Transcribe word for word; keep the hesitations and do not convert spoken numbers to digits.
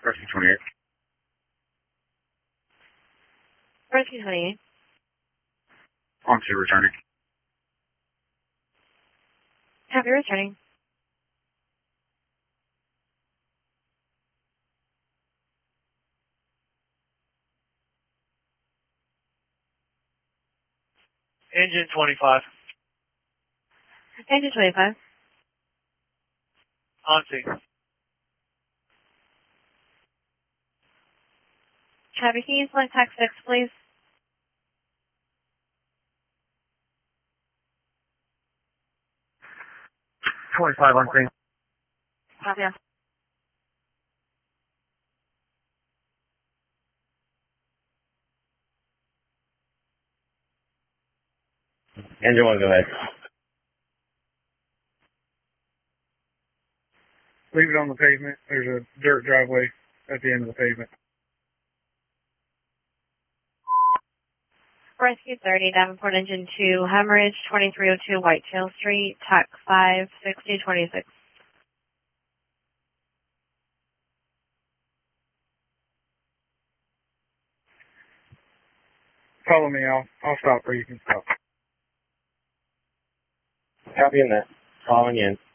Rescue twenty-eight. Rescue twenty-eight. On to returning. Happy returning. Engine twenty-five. Engine twenty-five. On scene. Happy, can you select tax six, please? twenty-five on scene. Copy. Engine one, go ahead. Leave it on the pavement. There's a dirt driveway at the end of the pavement. Rescue thirty, Davenport Engine two, Hemorrhage, twenty-three oh two Whitetail Street, T A C five, sixty twenty-six. Follow me. I'll, I'll stop where you can stop. Copy in that. Following in.